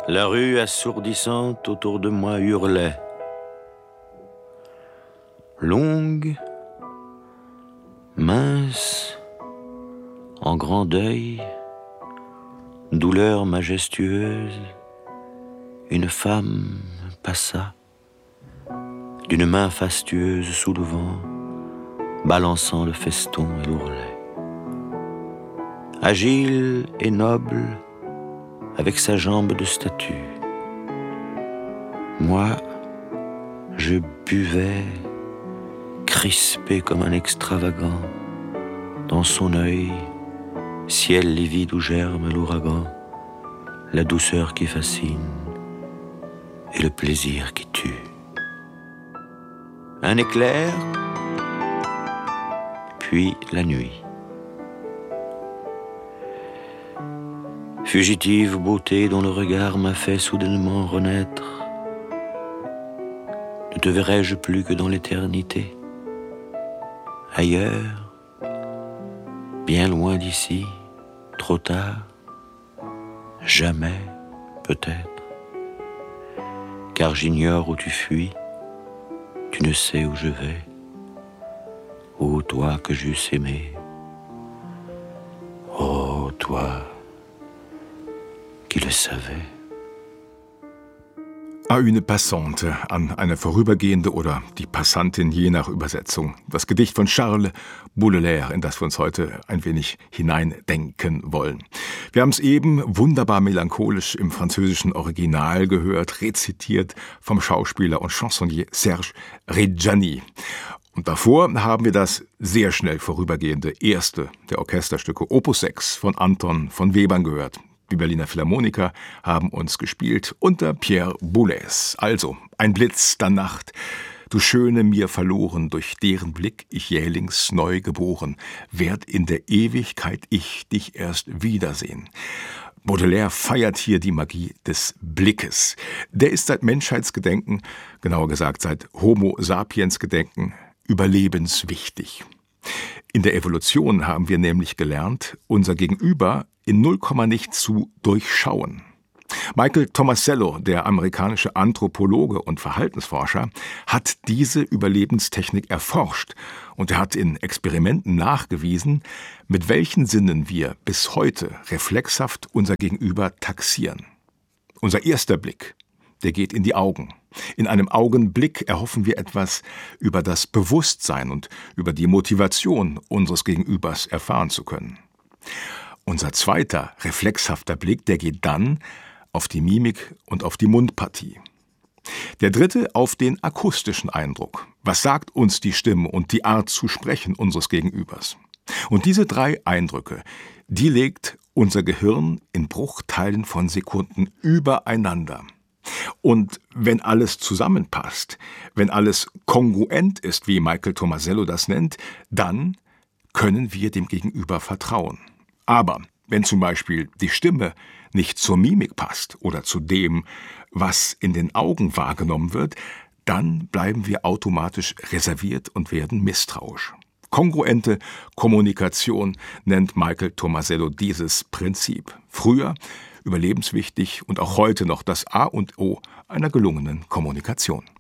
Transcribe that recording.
La rue assourdissante autour de moi hurlait. Longue, mince, en grand deuil, douleur majestueuse, une femme passa, d'une main fastueuse sous le vent, balançant le feston et l'ourlet. Agile et noble, avec sa jambe de statue. Moi, je buvais, crispé comme un extravagant, dans son œil, ciel livide où germe l'ouragan, la douceur qui fascine et le plaisir qui tue. Un éclair, puis la nuit. Fugitive beauté dont le regard m'a fait soudainement renaître. Ne te verrai-je plus que dans l'éternité? Ailleurs, bien loin d'ici, trop tard, jamais, peut-être. Car j'ignore où tu fuis, tu ne sais où je vais. Ô toi que j'eusse aimé, ô toi qui le savait. À une Passante, an eine Vorübergehende oder die Passantin je nach Übersetzung. Das Gedicht von Charles Baudelaire, in das wir uns heute ein wenig hineindenken wollen. Wir haben es eben wunderbar melancholisch im französischen Original gehört, rezitiert vom Schauspieler und Chansonnier Serge Reggiani. Und davor haben wir das sehr schnell vorübergehende erste der Orchesterstücke Opus 6 von Anton von Webern gehört. Die Berliner Philharmoniker haben uns gespielt unter Pierre Boulez. Also, ein Blitz der Nacht. Du Schöne mir verloren, durch deren Blick ich jählings neu geboren, werd in der Ewigkeit ich dich erst wiedersehen. Baudelaire feiert hier die Magie des Blickes. Der ist seit Menschheitsgedenken, genauer gesagt seit Homo sapiens Gedenken, überlebenswichtig. In der Evolution haben wir nämlich gelernt, unser Gegenüber in 0, nichts zu durchschauen. Michael Tomasello, der amerikanische Anthropologe und Verhaltensforscher, hat diese Überlebenstechnik erforscht und er hat in Experimenten nachgewiesen, mit welchen Sinnen wir bis heute reflexhaft unser Gegenüber taxieren. Unser erster Blick, der geht in die Augen. In einem Augenblick erhoffen wir etwas über das Bewusstsein und über die Motivation unseres Gegenübers erfahren zu können. Unser zweiter reflexhafter Blick, der geht dann auf die Mimik und auf die Mundpartie. Der dritte auf den akustischen Eindruck. Was sagt uns die Stimme und die Art zu sprechen unseres Gegenübers? Und diese 3 Eindrücke, die legt unser Gehirn in Bruchteilen von Sekunden übereinander. Und wenn alles zusammenpasst, wenn alles kongruent ist, wie Michael Tomasello das nennt, dann können wir dem Gegenüber vertrauen. Aber wenn zum Beispiel die Stimme nicht zur Mimik passt oder zu dem, was in den Augen wahrgenommen wird, dann bleiben wir automatisch reserviert und werden misstrauisch. Kongruente Kommunikation nennt Michael Tomasello dieses Prinzip. Früher überlebenswichtig und auch heute noch das A und O einer gelungenen Kommunikation.